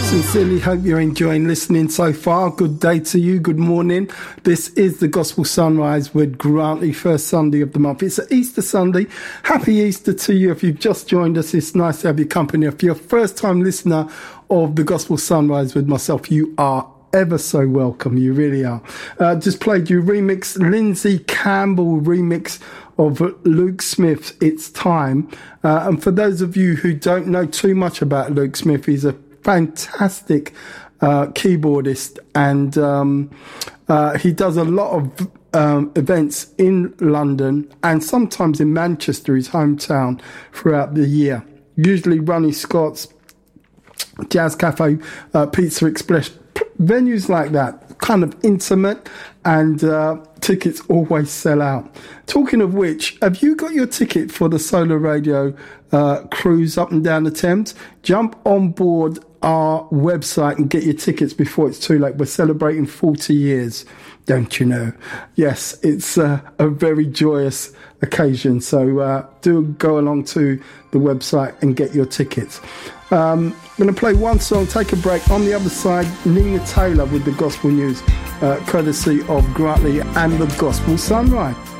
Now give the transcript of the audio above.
Sincerely hope you're enjoying listening so far. Good day to you. Good morning. This is the Gospel Sunrise with Grantley, first Sunday of the month. It's an Easter Sunday. Happy Easter to you. If you've just joined us, it's nice to have your company. If you're a first-time listener of the Gospel Sunrise with myself, you are ever so welcome. You really are. Just played you remix, Lindsay Campbell remix of Luke Smith's It's Time. And for those of you who don't know too much about Luke Smith, he's a fantastic keyboardist, and he does a lot of events in London and sometimes in Manchester, his hometown, throughout the year. Usually Ronnie Scott's, Jazz Cafe, Pizza Express, venues like that, kind of intimate, and tickets always sell out. Talking of which, have you got your ticket for the Solar Radio cruise up and down the Thames? Jump on board our website and get your tickets before it's too late. We're celebrating 40 years, don't you know? Yes, it's a very joyous occasion, so do go along to the website and get your tickets. I'm going to play one song, take a break. On the other side, Nina Taylor with the Gospel News, courtesy of Grantley and the Gospel Sunrise.